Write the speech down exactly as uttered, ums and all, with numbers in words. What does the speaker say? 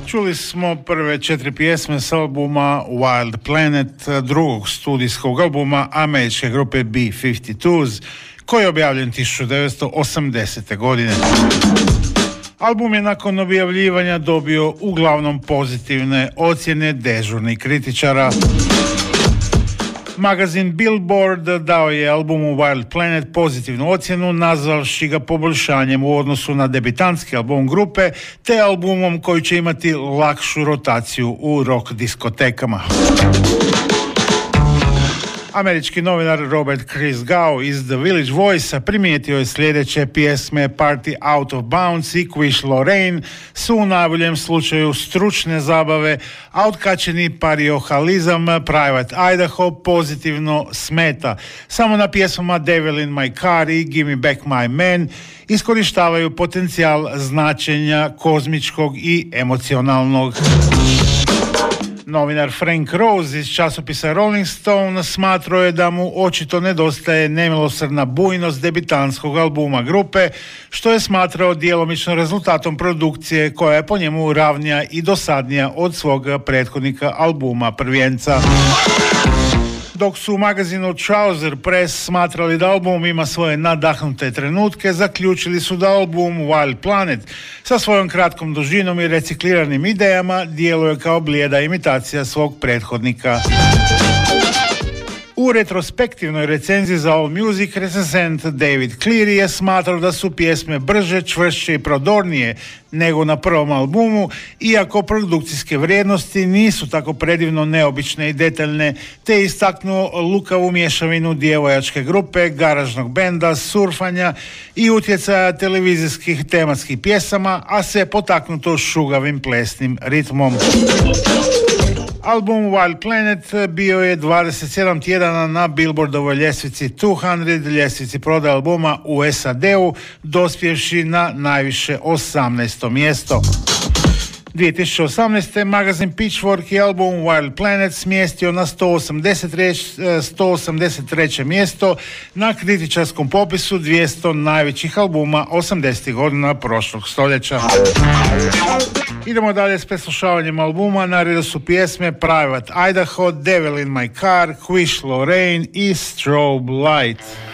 Čuli smo prve četiri pjesme s albuma Wild Planet, drugog studijskog albuma američke grupe B pedeset dva, koji je objavljen tisuću devetsto osamdesete. godine. Album je nakon objavljivanja dobio uglavnom pozitivne ocjene dežurnih kritičara. Magazin Billboard dao je albumu Wild Planet pozitivnu ocjenu, nazvavši ga poboljšanjem u odnosu na debitantski album grupe, te albumom koji će imati lakšu rotaciju u rock diskotekama. Američki novinar Robert Christgau iz The Village Voice primijetio je sljedeće pjesme Party Out of Bounds i Quish Lorraine su u najboljem slučaju stručne zabave, a otkačeni pariohalizam Private Idaho pozitivno smeta. Samo na pjesmama Devil in My Car i Give Me Back My Man iskorištavaju potencijal značenja kozmičkog i emocionalnog. Novinar Frank Rose iz časopisa Rolling Stone smatrao je da mu očito nedostaje nemilosrdna bujnost debitanskog albuma grupe, što je smatrao djelomično rezultatom produkcije koja je po njemu ravnija i dosadnija od svog prethodnika albuma prvenca. Dok su u magazinu Trouser Press smatrali da album ima svoje nadahnute trenutke, zaključili su da album Wild Planet sa svojom kratkom dužinom i recikliranim idejama djeluje kao blijeda imitacija svog prethodnika. U retrospektivnoj recenziji za All Music recenzent David Cleary je smatrao da su pjesme brže, čvršće i prodornije nego na prvom albumu, iako produkcijske vrijednosti nisu tako predivno neobične i detaljne, te istaknuo lukavu mješavinu djevojačke grupe, garažnog benda, surfanja i utjecaja televizijskih tematskih pjesama, a sve potaknuto šugavim plesnim ritmom. Album Wild Planet bio je dvadeset sedam tjedana na Billboardovoj ljestvici dvjesto, ljestvici prodaje albuma u S A D-u, dospjevši na najviše osamnaesto mjesto. dvije tisuće osamnaeste. magazin Pitchfork je album Wild Planet smjestio na sto osamdeset treće mjesto na kritičarskom popisu dvjesto najvećih albuma osamdesetih godina prošlog stoljeća. Idemo dalje s preslušavanjem albuma. Na redu su pjesme Private Idaho, Devil in My Car, Quish Lorraine i Strobe Light.